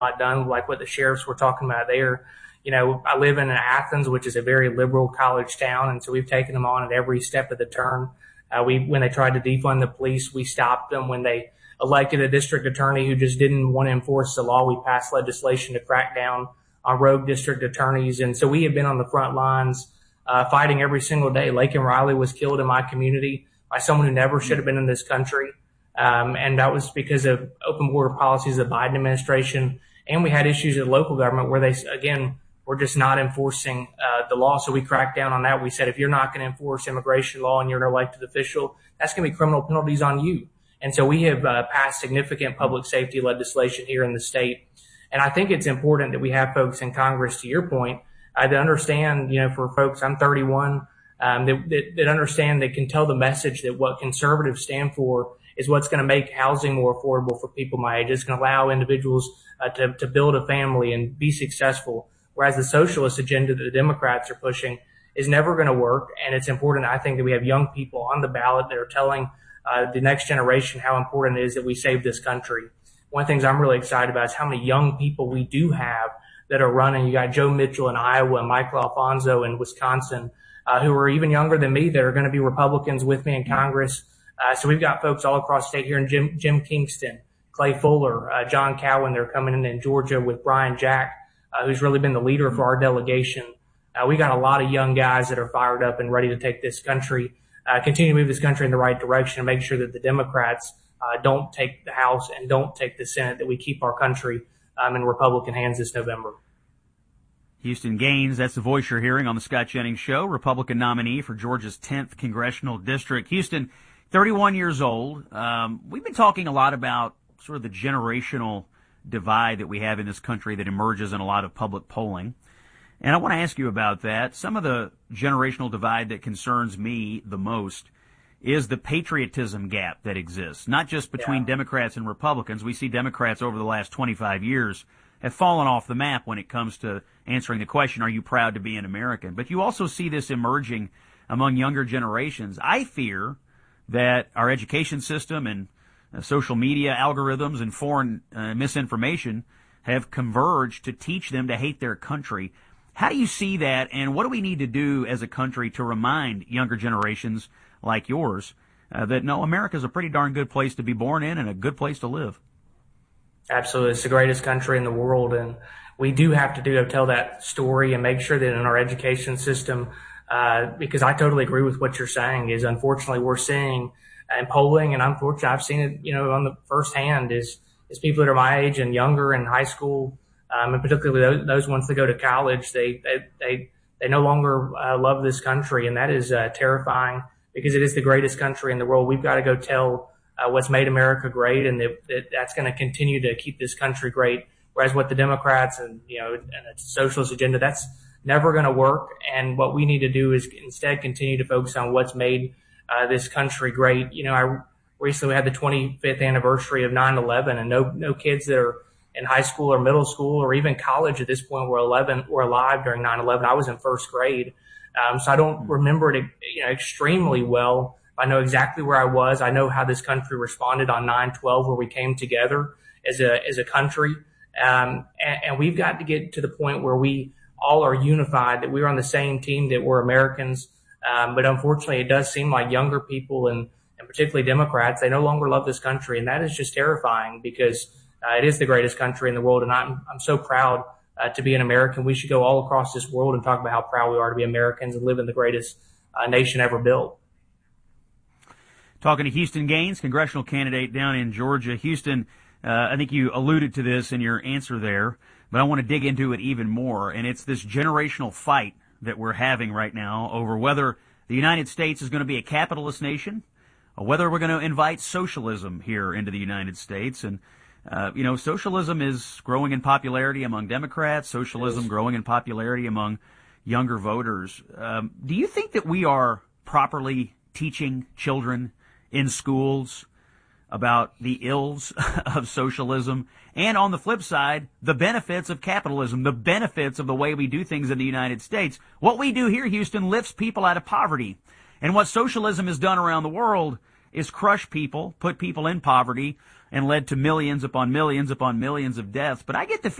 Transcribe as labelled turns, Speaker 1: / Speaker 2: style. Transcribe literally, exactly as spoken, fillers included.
Speaker 1: lot done, like what the sheriffs were talking about there. You know, I live in Athens, which is a very liberal college town, and so we've taken them on at every step of the turn. Uh, we, when they tried to defund the police, we stopped them. When they elected a district attorney who just didn't want to enforce the law, we passed legislation to crack down on rogue district attorneys. And so we have been on the front lines, uh, fighting every single day. Laken Riley was killed in my community by someone who never should have been in this country. Um, and that was because of open border policies of the Biden administration. And we had issues at local government where they, again, were just not enforcing uh, the law. So we cracked down on that. We said, if you're not going to enforce immigration law and you're an elected official, that's going to be criminal penalties on you. And so we have uh, passed significant public safety legislation here in the state. And I think it's important that we have folks in Congress, to your point, uh, that understand, you know, for folks, I'm thirty-one, um, that, that, that understand, that can tell the message that what conservatives stand for is what's going to make housing more affordable for people my age. It's going to allow individuals uh, to, to build a family and be successful. Whereas the socialist agenda that the Democrats are pushing is never going to work. And it's important, I think, that we have young people on the ballot that are telling uh, the next generation how important it is that we save this country. One of the things I'm really excited about is how many young people we do have that are running. You got Joe Mitchell in Iowa and Michael Alfonso in Wisconsin, uh, who are even younger than me, that are going to be Republicans with me in Congress. Uh, so we've got folks all across the state here, in Jim, Jim Kingston, Clay Fuller, uh, John Cowan. They're coming in in Georgia with Brian Jack, uh, who's really been the leader for our delegation. Uh, we got a lot of young guys that are fired up and ready to take this country, uh, continue to move this country in the right direction, and make sure that the Democrats Uh, don't take the House and don't take the Senate, that we keep our country um, in Republican hands this November.
Speaker 2: Houston Gaines, that's the voice you're hearing on the Scott Jennings Show, Republican nominee for Georgia's tenth Congressional District. Houston, thirty-one years old. Um, we've been talking a lot about sort of the generational divide that we have in this country that emerges in a lot of public polling. And I want to ask you about that. Some of the generational divide that concerns me the most is the patriotism gap that exists, not just between yeah. Democrats and Republicans. We see Democrats over the last twenty-five years have fallen off the map when it comes to answering the question, are you proud to be an American? But you also see this emerging among younger generations. I fear that our education system and uh, social media algorithms and foreign uh, misinformation have converged to teach them to hate their country. How do you see that, and what do we need to do as a country to remind younger generations like yours, uh, that no, America's a pretty darn good place to be born in and a good place to live?
Speaker 1: Absolutely. It's the greatest country in the world. And we do have to do tell that story and make sure that in our education system, uh, because I totally agree with what you're saying, is unfortunately we're seeing in polling, and unfortunately I've seen it, you know, on the first hand, is, is people that are my age and younger in high school, um, and particularly those, those ones that go to college, they, they, they, they no longer uh, love this country. And that is uh, terrifying, because it is the greatest country in the world. We've got to go tell uh, what's made America great, and that, that that's going to continue to keep this country great. Whereas what the Democrats and, you know, and the socialist agenda, that's never going to work. And what we need to do is instead continue to focus on what's made uh, this country great. You know, I recently had the twenty-fifth anniversary of nine eleven, and no no kids that are in high school or middle school or even college at this point were eleven were alive during nine eleven. I was in first grade. Um, so I don't remember it, you know, extremely well. I know exactly where I was. I know how this country responded on nine twelve, where we came together as a, as a country. Um, and, and we've got to get to the point where we all are unified, that we're on the same team, that we're Americans. Um, but unfortunately, it does seem like younger people, and, and particularly Democrats, they no longer love this country. And that is just terrifying, because uh, it is the greatest country in the world. And I'm, I'm so proud Uh, to be an American. We should go all across this world and talk about how proud we are to be Americans and live in the greatest uh, nation ever built.
Speaker 2: Talking to Houston Gaines, congressional candidate down in Georgia. Houston, uh, I think you alluded to this in your answer there, but I want to dig into it even more. And it's this generational fight that we're having right now over whether the United States is going to be a capitalist nation, or whether we're going to invite socialism here into the United States. And Uh, you know, socialism is growing in popularity among Democrats, socialism growing in popularity among younger voters. Um, do you think that we are properly teaching children in schools about the ills of socialism, and on the flip side, the benefits of capitalism, the benefits of the way we do things in the United States? What we do here, Houston, lifts people out of poverty. And what socialism has done around the world is crush people, put people in poverty, and led to millions upon millions upon millions of deaths. But I get the